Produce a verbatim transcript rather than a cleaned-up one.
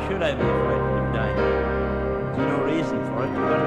should I be frightened of dying? There's no reason for it. You've got